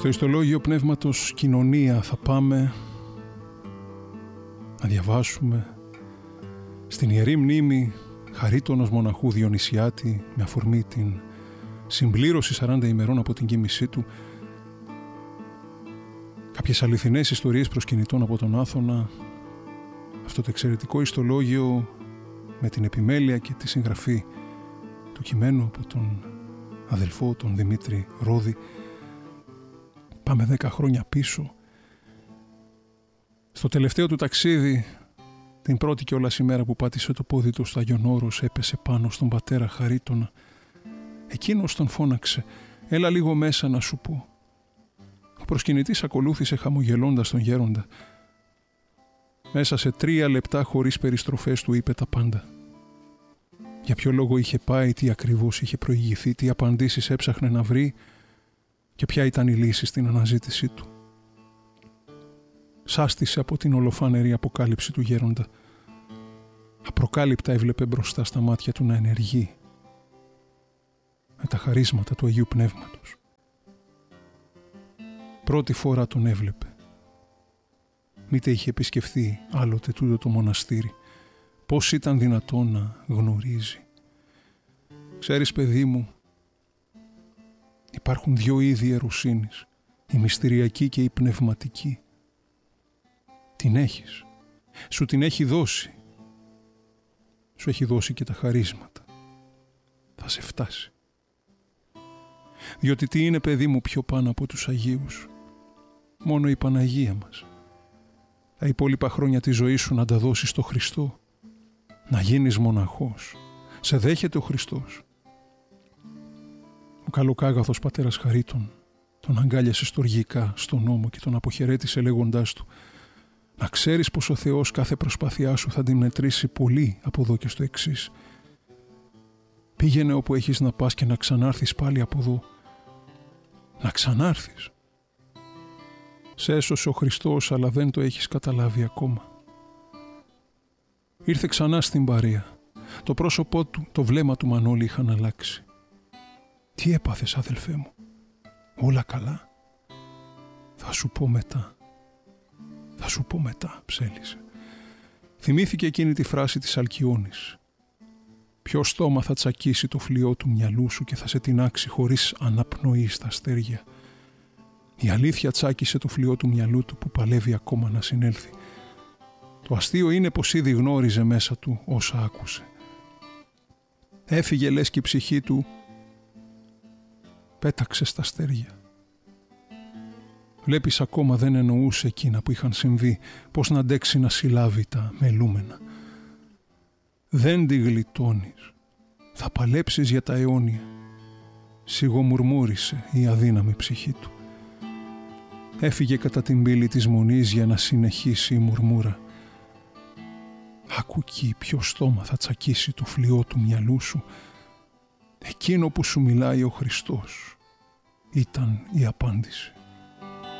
Στο ιστολόγιο Πνεύματος Κοινωνία θα πάμε να διαβάσουμε στην Ιερή Μνήμη Χαρίτωνος Μοναχού Διονυσιάτη, με αφορμή την συμπλήρωση 40 ημερών από την κοίμησή του, κάποιες αληθινές ιστορίες προσκυνητών από τον Άθωνα, αυτό το εξαιρετικό ιστολόγιο με την επιμέλεια και τη συγγραφή του κειμένου από τον αδελφό τον Δημήτρη Ρόδη. Πάμε 10 χρόνια πίσω, στο τελευταίο του ταξίδι, την πρώτη κιόλας ημέρα που πάτησε το πόδι του στο Άγιον Όρος, έπεσε πάνω στον πατέρα Χαρίτωνα. Εκείνος τον φώναξε: «Έλα λίγο μέσα να σου πω». Ο προσκυνητής ακολούθησε χαμογελώντας τον γέροντα. Μέσα σε 3 λεπτά χωρίς περιστροφές του είπε τα πάντα. Για ποιο λόγο είχε πάει, τι ακριβώς είχε προηγηθεί, τι απαντήσεις έψαχνε να βρει και ποια ήταν η λύση στην αναζήτησή του. Σάστησε από την ολοφάνερη αποκάλυψη του γέροντα. Απροκάλυπτα έβλεπε μπροστά στα μάτια του να ενεργεί με τα χαρίσματα του Αγίου Πνεύματος. Πρώτη φορά τον έβλεπε. Μήτε είχε επισκεφθεί άλλοτε τούτο το μοναστήρι. Πώς ήταν δυνατόν να γνωρίζει. Ξέρεις, παιδί μου, υπάρχουν 2 είδη ιεροσύνης, η μυστηριακή και η πνευματική. Την έχεις. Σου την έχει δώσει. Σου έχει δώσει και τα χαρίσματα. Θα σε φτάσει. Διότι τι είναι, παιδί μου, πιο πάνω από τους Αγίους? Μόνο η Παναγία μας. Τα υπόλοιπα χρόνια της ζωής σου να τα δώσεις στο Χριστό. Να γίνεις μοναχός. Σε δέχεται ο Χριστός. Ο καλοκάγαθος πατέρας Χαρίτων τον αγκάλιασε στοργικά στον ώμο και τον αποχαιρέτησε λέγοντάς του: «Να ξέρεις πως ο Θεός κάθε προσπάθειά σου θα την μετρήσει πολύ από εδώ και στο εξής. Πήγαινε όπου έχεις να πας και να ξανάρθεις πάλι από εδώ. Να ξανάρθεις. Σε έσωσε ο Χριστός, αλλά δεν το έχεις καταλάβει ακόμα». Ήρθε ξανά στην παρέα. Το πρόσωπό του, το βλέμμα του Μανώλη είχαν αλλάξει. «Τι έπαθες, αδελφέ μου? Όλα καλά? Θα σου πω μετά. Θα σου πω μετά», ψέλισε. Θυμήθηκε εκείνη τη φράση της Αλκιόνης. «Ποιο στόμα θα τσακίσει το φλοιό του μυαλού σου και θα σε τινάξει χωρίς αναπνοή στα αστέρια». Η αλήθεια τσάκισε το φλοιό του μυαλού του που παλεύει ακόμα να συνέλθει. Το αστείο είναι πως ήδη γνώριζε μέσα του όσα άκουσε. Έφυγε λες και η ψυχή του πέταξε στα αστέρια. Βλέπεις, ακόμα δεν εννοούσε εκείνα που είχαν συμβεί, πώς να αντέξει να συλλάβει τα μελούμενα. Δεν τη γλιτώνεις. Θα παλέψεις για τα αιώνια. Σιγομουρμούρισε η αδύναμη ψυχή του. Έφυγε κατά την πύλη της μονής για να συνεχίσει η μουρμούρα. «Άκου εκεί, ποιο στόμα θα τσακίσει το φλοιό του μυαλού σου? Εκείνο που σου μιλάει ο Χριστός», ήταν η απάντηση.